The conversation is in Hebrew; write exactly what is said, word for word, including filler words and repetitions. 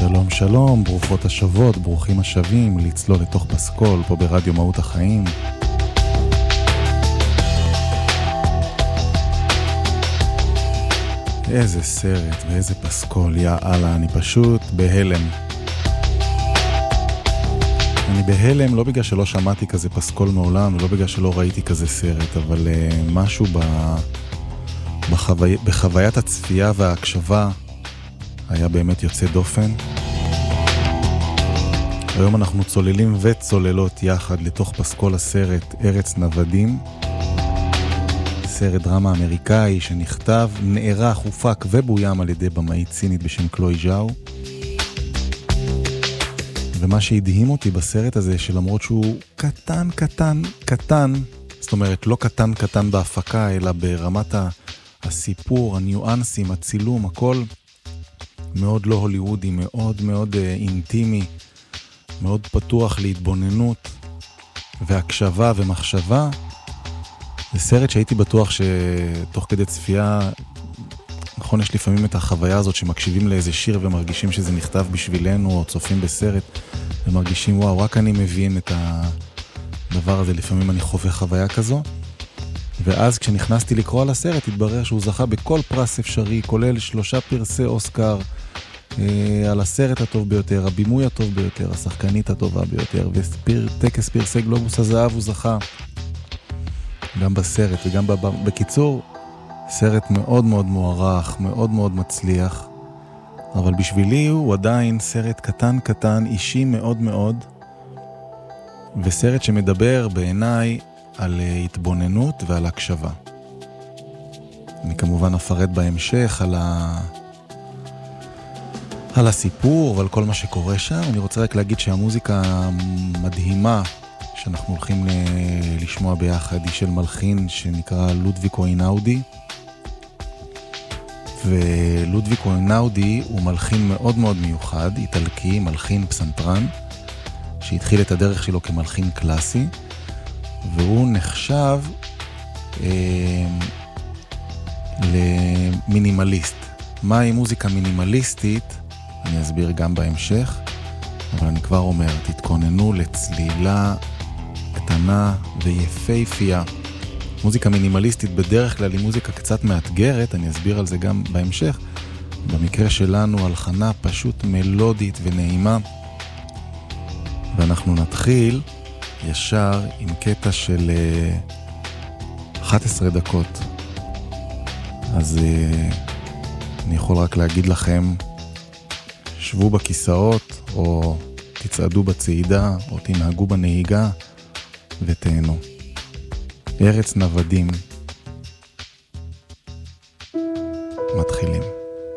שלום שלום, ברוכות השבות, ברוכים השבים, לצלול לתוך פסקול פה ברדיו מהות החיים. איזה סרט ואיזה פסקול, יא אללה, אני פשוט בהלם. אני בהלם לא בגלל שלא שמעתי כזה פסקול מעולם, ולא בגלל שלא ראיתי כזה סרט, אבל uh, משהו ב... בחווי... בחוויית הצפייה וההקשבה היה באמת יוצא דופן. היום אנחנו צוללים וצוללות יחד לתוך פסקול הסרט ארץ נוודים, סרט דרמה אמריקאי שנכתב, נערך, הופק ובוים על ידי במאית סינית בשם קלוי ז'או. ומה שהדהים אותי בסרט הזה, שלמרות שהוא קטן קטן קטן, זאת אומרת לא קטן קטן בהפקה, אלא ברמת הסיפור, הניואנסים, הצילום, הכל מאוד לא הוליוודי, מאוד מאוד אינטימי, מאוד פתוח להתבוננות והקשבה ומחשבה. זה סרט שהייתי בטוח שתוך כדי צפייה, נכון, יש לפעמים את החוויה הזאת שמקשיבים לאיזה שיר ומרגישים שזה נכתב בשבילנו, או צופים בסרט ומרגישים וואו, רק אני מבין את הדבר הזה, לפעמים אני חווה חוויה כזו. ואז כשנכנסתי לקרוא על הסרט, התברר שהוא זכה בכל פרס אפשרי, כולל שלושה פרסי אוסקר, אה, על הסרט הטוב ביותר, הבימוי הטוב ביותר, השחקנית הטובה ביותר, וטקס פרסי גלובוס הזהב הוא זכה גם בסרט וגם בקיצור, סרט מאוד מאוד מוערך, מאוד מאוד מצליח, אבל בשבילי הוא עדיין סרט קטן קטן, אישי מאוד מאוד, וסרט שמדבר בעיניי על התבוננות ועל הקשבה. אני כמובן אפרט בהמשך על, ה... על הסיפור ועל כל מה שקורה שם. אני רוצה רק להגיד שהמוזיקה המדהימה שאנחנו הולכים לשמוע ביחד היא של מלחין שנקרא לודוויג אוינאודי. ולודוויג אוינאודי הוא מלחין מאוד מאוד מיוחד, איטלקי, מלחין פסנתרן, שהתחיל את הדרך שלו כמלחין קלאסי, והוא נחשב אה, למינימליסט. מהי מוזיקה מינימליסטית? אני אסביר גם בהמשך, אבל אני כבר אומר, תתכוננו לצלילה קטנה ויפהפייה. מוזיקה מינימליסטית בדרך כלל היא מוזיקה קצת מאתגרת, אני אסביר על זה גם בהמשך. במקרה שלנו הלחנה פשוט מלודית ונעימה. ואנחנו נתחיל ישר עם קטע של אחת עשרה דקות. אז אני יכול רק להגיד לכם, שבו בכיסאות או תצעדו בצעידה או תנהגו בנהיגה ותהנו. ארץ נוודים. מתחילים.